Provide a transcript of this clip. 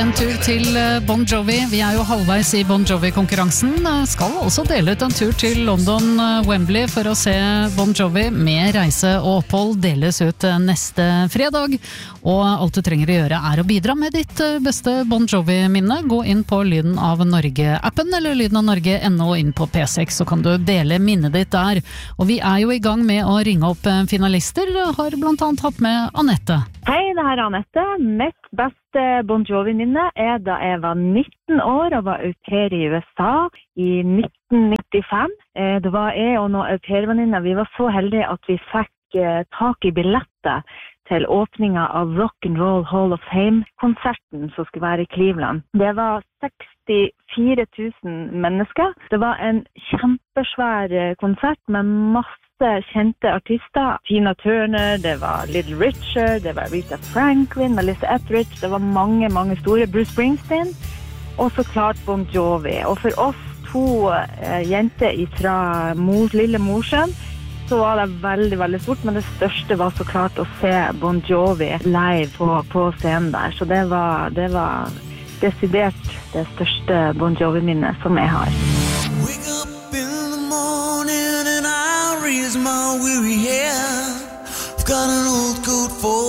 en tur til Bon Jovi. Vi jo halvveis i Bon Jovi-konkurransen. Skal også dele ut en tur til London Wembley for å se Bon Jovi med reise og opphold deles ut neste fredag. Og alt du trenger å gjøre å bidra med ditt beste Bon Jovi-minne. Gå inn på Lyden av Norge-appen eller Lyden av Norge.no inn på P6, så kan du dele minnet ditt der. Og vi jo i gang med å ringe opp finalister. Har blant annet hatt med Anette. Hei, det her Anette. Mitt beste Bon Jovi-minne da jeg var 19 år og var au pair i USA i 1995. Det var jeg og noen au pair-venninner. Vi var så heldige at vi fikk tak i billetter til åpningen av Rock'n'Roll Hall of Fame-konserten som skulle være i Cleveland. Det var 64 000 mennesker. Det var en kjempesvær konsert med masse kjente artister. Tina Turner, det var Little Richard, det var Rita Franklin, Melissa Etheridge, det var mange store. Bruce Springsteen, og så klart Bon Jovi. Og for oss to jenter fra lille Mosjøen, så var det veldig stort, men det største var så klart å se Bon Jovi live på scenen der. Så det var desidert det største Bon Jovi-minnet som jeg har. Wake up in the morning and I raise my weary head. I've got an old coat for